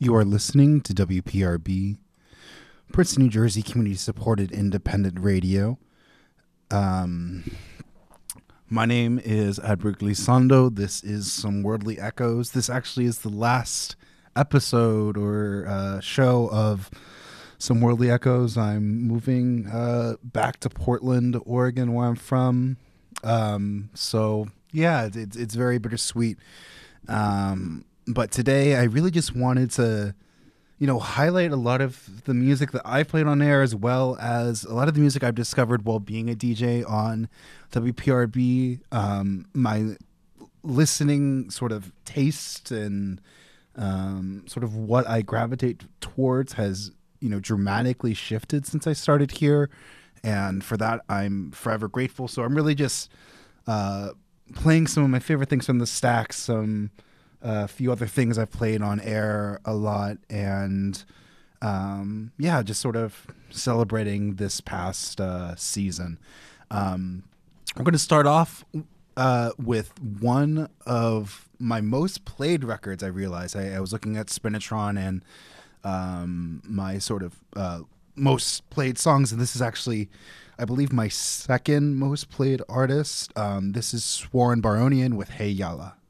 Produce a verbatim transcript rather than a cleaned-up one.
You are listening to W P R B, Princeton, New Jersey community-supported independent radio. Um, my name is Edward Glissando. This is Some Worldly Echoes. This actually is the last episode or uh, show of Some Worldly Echoes. I'm moving uh, back to Portland, Oregon, where I'm from. Um, so, yeah, it's, it's very bittersweet. Um, but today I really just wanted to, you know, highlight a lot of the music that I played on air, as well as a lot of the music I've discovered while being a D J on W P R B. Um, my listening sort of taste and um, sort of what I gravitate towards has, you know, dramatically shifted since I started here. And for that, I'm forever grateful. So I'm really just uh, playing some of my favorite things from the stacks, some a uh, few other things I've played on air a lot, and um, yeah, just sort of celebrating this past uh, season. Um, I'm going to start off uh, with one of my most played records. I realized I, I was looking at Spinitron and um, my sort of uh, most played songs, and this is actually, I believe, my second most played artist. Um, this is Sworn Baronian with Hey Yalla.